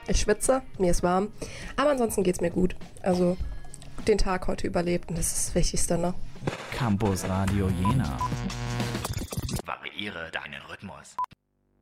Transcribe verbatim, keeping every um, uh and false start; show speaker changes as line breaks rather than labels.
Ich schwitze, mir ist warm, aber ansonsten geht's mir gut. Also den Tag heute überlebt und das ist das Wichtigste, ne?
Campus Radio Jena. Variiere deinen Rhythmus.